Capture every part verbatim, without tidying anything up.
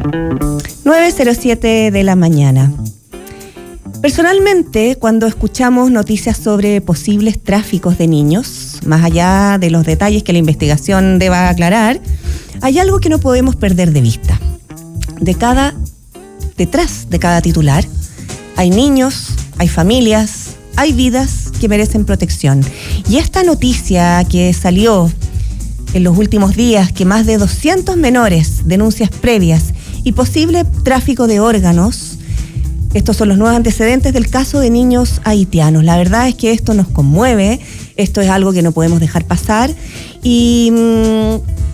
nueve cero siete de la mañana. Personalmente, cuando escuchamos noticias sobre posibles tráficos de niños, más allá de los detalles que la investigación deba aclarar, hay algo que no podemos perder de vista. De cada, detrás de cada titular, hay niños, hay familias, hay vidas que merecen protección. Y esta noticia que salió en los últimos días, que más de doscientos menores, denuncias previas y posible tráfico de órganos, estos son los nuevos antecedentes del caso de niños haitianos. La verdad es que esto nos conmueve, esto es algo que no podemos dejar pasar y mmm,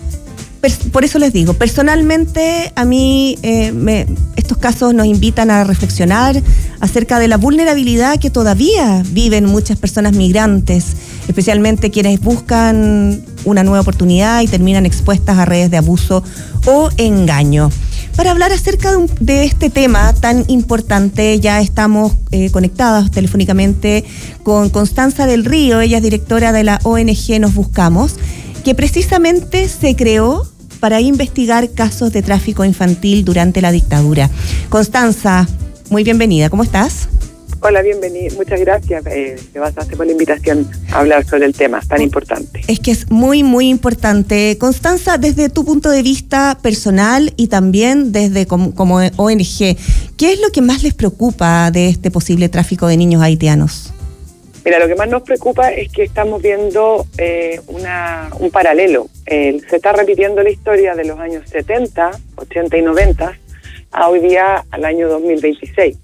por eso les digo, personalmente a mí eh, me, estos casos nos invitan a reflexionar acerca de la vulnerabilidad que todavía viven muchas personas migrantes, especialmente quienes buscan una nueva oportunidad y terminan expuestas a redes de abuso o engaño. Para hablar acerca de, un, de este tema tan importante, ya estamos eh, conectados telefónicamente con Constanza del Río. Ella es directora de la O N G Nos Buscamos, que precisamente se creó para investigar casos de tráfico infantil durante la dictadura. Constanza, muy bienvenida, ¿cómo estás? Hola, bienvenida, muchas gracias, eh, Sebastián, por la invitación a hablar sobre el tema tan importante. Es que es muy, muy importante. Constanza, desde tu punto de vista personal y también desde como, como O N G, ¿qué es lo que más les preocupa de este posible tráfico de niños haitianos? Mira, lo que más nos preocupa es que estamos viendo eh, una, un paralelo. Eh, se está repitiendo la historia de los años setenta, ochenta y noventa a hoy día, al año dos mil veintiséis.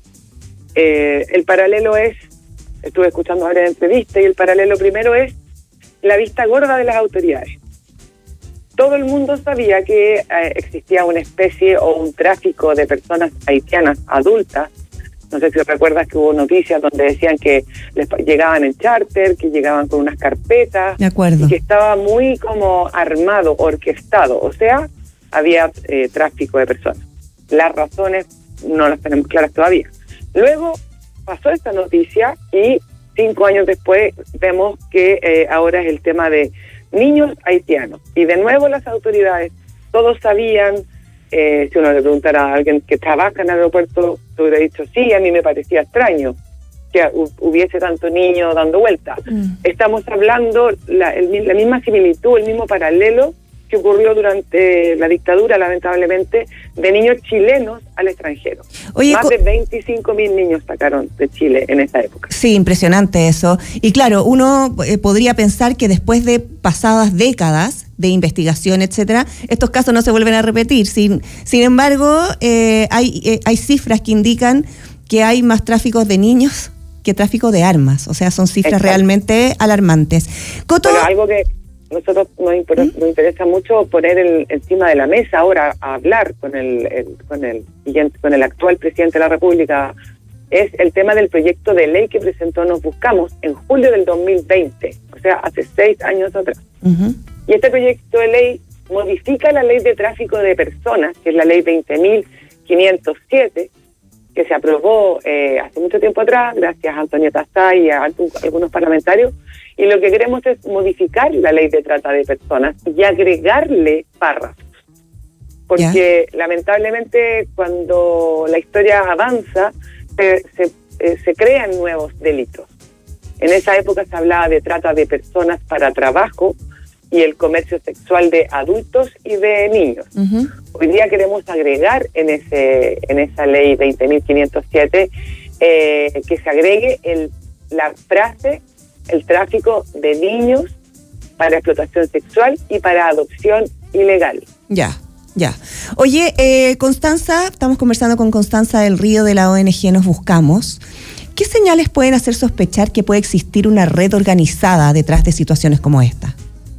Eh, el paralelo es, estuve escuchando ahora en entrevista, y el paralelo primero es la vista gorda de las autoridades. Todo el mundo sabía que eh, existía una especie o un tráfico de personas haitianas adultas. No sé si recuerdas que hubo noticias donde decían que les llegaban en charter, que llegaban con unas carpetas. De acuerdo. Y que estaba muy como armado, orquestado. O sea, había eh, tráfico de personas. Las razones no las tenemos claras todavía. Luego pasó esta noticia y cinco años después vemos que eh, ahora es el tema de niños haitianos. Y de nuevo las autoridades, todos sabían, eh, si uno le preguntara a alguien que trabaja en el aeropuerto, te hubiera dicho, sí, a mí me parecía extraño que hubiese tanto niño dando vueltas. Mm. Estamos hablando la, el, la misma similitud, el mismo paralelo que ocurrió durante la dictadura, lamentablemente, de niños chilenos al extranjero. Oye, Más co- de veinticinco mil niños sacaron de Chile en esa época. Sí, impresionante eso. Y claro, uno eh, podría pensar que después de pasadas décadas de investigación, etcétera, estos casos no se vuelven a repetir. Sin, sin embargo, eh, hay, eh, hay cifras que indican que hay más tráficos de niños que tráfico de armas. O sea, son cifras Exacto. realmente alarmantes. Coto, Pero algo que nosotros nos, ¿Mm? nos interesa mucho poner el, encima de la mesa ahora a hablar con el, el con el con el actual presidente de la República es el tema del proyecto de ley que presentó Nos Buscamos en julio del dos mil veinte, o sea, hace seis años atrás. Uh-huh. Y este proyecto de ley modifica la ley de tráfico de personas, que es la ley veinte mil quinientos siete, que se aprobó eh, hace mucho tiempo atrás, gracias a Antonieta Sá y a algunos parlamentarios. Y lo que queremos es modificar la ley de trata de personas y agregarle párrafos. Porque yeah. lamentablemente cuando la historia avanza, se, se, eh, se crean nuevos delitos. En esa época se hablaba de trata de personas para trabajo y el comercio sexual de adultos y de niños. Uh-huh. Hoy día queremos agregar en ese en esa ley veinte mil quinientos siete eh, que se agregue el, la frase el tráfico de niños para explotación sexual y para adopción ilegal. Ya, ya. Oye, eh, Constanza, estamos conversando con Constanza del Río de la O N G Nos Buscamos. ¿Qué señales pueden hacer sospechar que puede existir una red organizada detrás de situaciones como esta?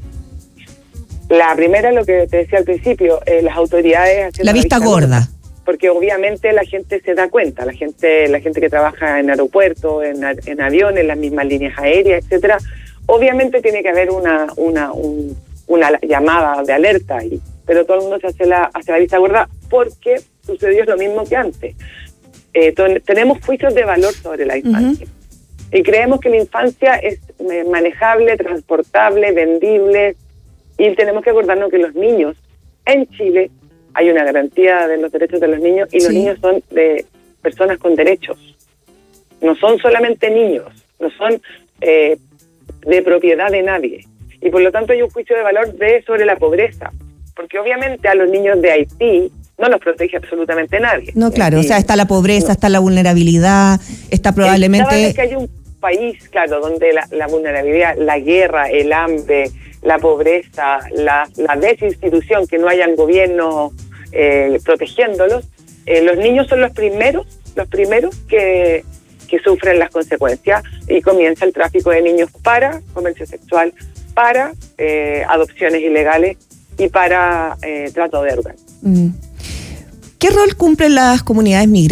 La primera, lo que te decía al principio, eh, las autoridades... La vista gorda. Porque obviamente la gente se da cuenta, la gente la gente que trabaja en aeropuertos, en, en aviones, las mismas líneas aéreas, etcétera, obviamente tiene que haber una una un, una llamada de alerta ahí, pero todo el mundo se hace la hace la vista gorda porque sucedió lo mismo que antes. Eh, to- tenemos juicios de valor sobre la infancia uh-huh. y creemos que la infancia es manejable, transportable, vendible, y tenemos que acordarnos que los niños en Chile hay una garantía de los derechos de los niños y sí. Los niños son de personas con derechos. No son solamente niños, no son eh, de propiedad de nadie. Y por lo tanto hay un juicio de valor de sobre la pobreza, porque obviamente a los niños de Haití no los protege absolutamente nadie. No, claro, Haití, o sea, está la pobreza, no. está la vulnerabilidad, está probablemente... Cada vez que hay un país, claro, donde la, la vulnerabilidad, la guerra, el hambre, la pobreza, la, la desinstitución, que no hayan gobierno eh, protegiéndolos, eh, los niños son los primeros, los primeros que, que sufren las consecuencias y comienza el tráfico de niños para comercio sexual, para eh, adopciones ilegales y para eh, trato de órganos. Mm. ¿Qué rol cumplen las comunidades migrantes?